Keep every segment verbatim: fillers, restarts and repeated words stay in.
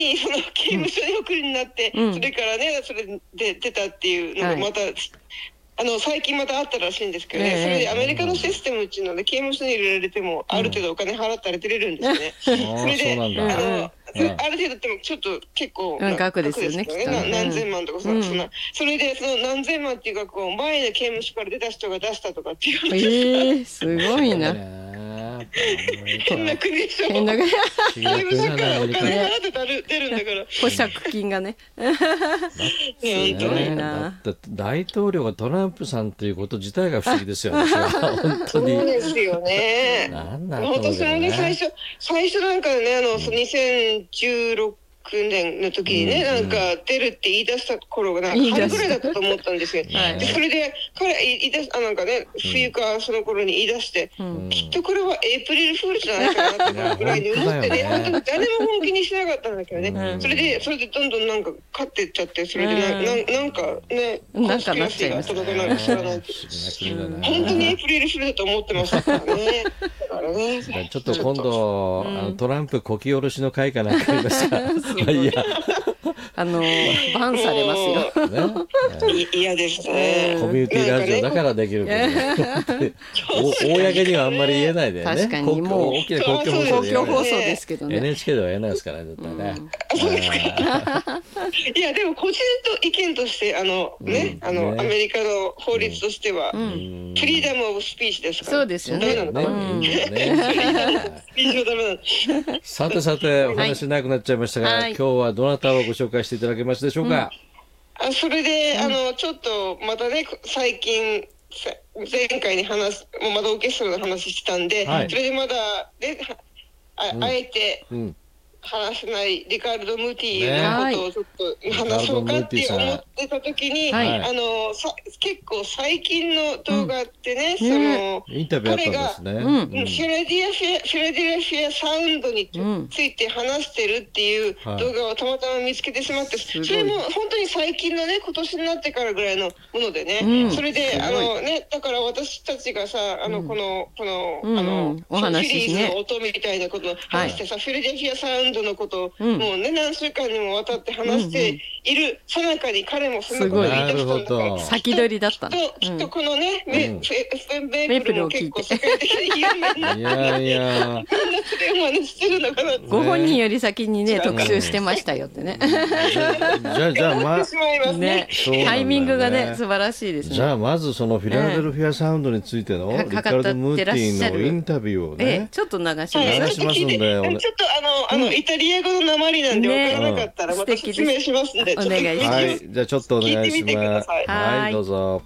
その刑務所に送りになって、うん、それからねそれで出たっていうのがまた、はい、あの最近またあったらしいんですけどね、えー、それでアメリカのシステムっていうので刑務所に入れられてもある程度お金払ったら出れるんですね、うん、それであのうん、ある程度ってもちょっと結構な額ですよね、きっとね、 何千万とかそ、うん、そんなそれでその何千万っていう額を前の刑務所から出た人が出したとかっていう話、 えー、すごいな変な国でしょ、 変な国刑務所からお金払って出るんだから保釈金がねだってだって大統領がトランプさんということ自体が不思議ですよね本当にそうですよねなんなんと思うけどね、 私もね最初最初なんかねあの、うん、にせんじゅうろくねんの時にね、うん、なんか出るって言い出した頃がなんか春ぐらいだったと思ったんですよ、はい、でそれで彼言い出あなんかね冬かその頃に言い出して、うん、きっとこれはエイプリルフールじゃないかなってぐらいに思ってね、ね本当に誰も本気にしなかったんだけどね、うん、それでそれでどんどんなんか勝ってっちゃってそれで な,、うん、な, なんかねコンスピラシーがあったとかなんか知らないけど、うん、本当にエイプリルフールだと思ってましたからねだからねちょっと今度、うん、あのトランプこき下ろしの会かなんかありましたいやあのバンされますよ、 ね、嫌ですねコミュニティラジオだからできること、ね、公にはあんまり言えないでね確かにもう大きな公共放送で公共放送ですけどねエヌエイチケー では言えないですからね絶対ね、 うん、そうですかいやでも個人と意見としてあの、ねうん、あの、ね、アメリカの法律としては、うん、フリーダムオブスピーチですからそうですよねさてさてお話なくなっちゃいましたが、はい、今日はどなたをご紹介していただけますでしょうか、 うん、あそれで、うん、あのちょっとまたね最近前回に話すもうまだオーケストラの話したんで、はい、それでまだ、ね、あ, あえて、うん話せないリカルド・ムーティーのことをちょっと話そうかって思ってた時に、はい、あのさ結構最近の動画ってね、うん、そのインタビューあったんですね、 彼が、うん、フィラデルフィア、フィラデルフィアサウンドについて話してるっていう動画をたまたま見つけてしまって、はい、それも本当に最近のね今年になってからぐらいのものでね、うん、それであのねだから私たちがさあの、うん、このこの、うん、あの、うん、フィリーズの音みたいなことを話してさ、はい、フィラデルフィアサウンドのことを、うん、もうね何週間にもわたって話しているさなかに彼もそんなことを言い出したんだから先取りだったのきっと、きっとこのね、うん、メ, エフエム メープルも結構世界的に有名になっていやいやみんなそれを真似してるのかなって、ね、 ご本人より先にね特集してましたよってねじゃあじゃあまあねタイミングがね素晴らしいですね。 じゃあまずそのフィラデルフィアサウンドについてのリカルド・ムーティーのインタビューをね、 えちょっと流します、はい、 流しますんでちょっとあの、うん、あのイタリア語の訛りなんで分からなかったらまた説明しますんで、 お願いします。 はい、じゃあちょっとお願いします。 はい、 はい、どうぞ。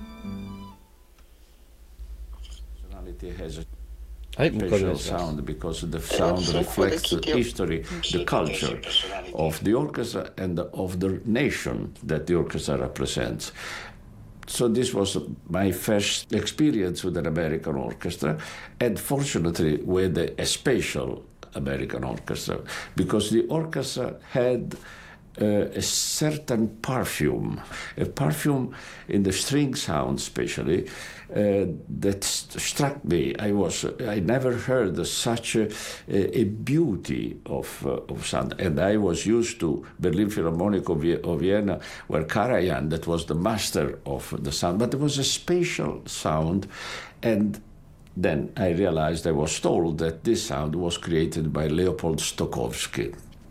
はい、 special sound because the sound reflects the history, the culture of the orchestra and of the nation that the orchestra represents. So this was my first experience with an American orchestra, and fortunately with a special American orchestra, because the orchestra had Uh, a certain perfume, a perfume in the string sound especially, uh, that st- struck me. I was, I never heard such a, a beauty of, uh, of sound. And I was used to Berlin Philharmonic of, of Vienna, where Karajan, that was the master of the sound, but it was a spatial sound. And then I realized, I was told that this sound was created by Leopold Stokowski.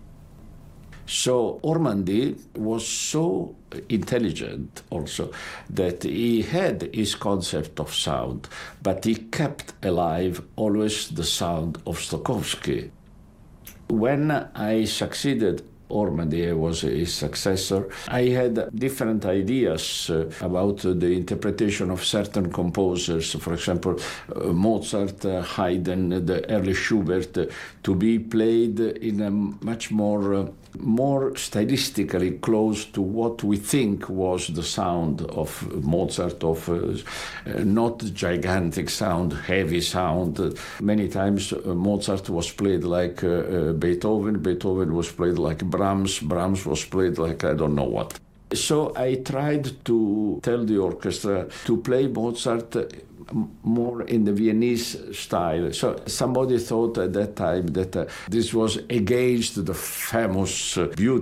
So Ormandy was so intelligent also that he had his concept of sound, but he kept alive always the sound of Stokowski. When I succeeded Ormandy, I was his successor, I had different ideas uh, about uh, the interpretation of certain composers, for example, uh, Mozart, uh, Haydn, the early Schubert, uh, to be played in a much more uh, more stylistically close to what we think was the sound of Mozart, of uh, uh, not gigantic sound, heavy sound. Uh, many times uh, Mozart was played like uh, uh, Beethoven, Beethoven was played like Brahms, Brahms was played like I don't know what. So I tried to tell the orchestra to play Mozart more in the Viennese style. So somebody thought at that time that uh, this was against the famous uh, beauty